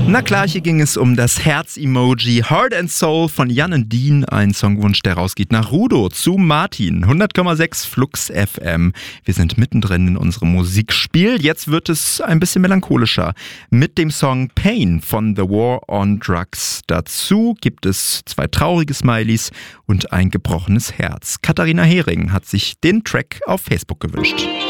Na klar, hier ging es um das Herz-Emoji Heart and Soul von Jan und Dean. Ein Songwunsch, der rausgeht nach Rudo zu Martin. 100,6 Flux FM. Wir sind mittendrin in unserem Musikspiel. Jetzt wird es ein bisschen melancholischer mit dem Song Pain von The War on Drugs. Dazu gibt es 2 traurige Smileys und ein gebrochenes Herz. Katharina Hering hat sich den Track auf Facebook gewünscht.